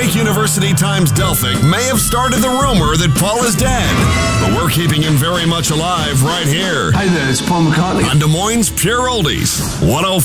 Drake University Times Delphic may have started the rumor that Paul is dead, but we're keeping him very much alive right here Hey there, it's Paul McCartney. on Des Moines Pure Oldies 104.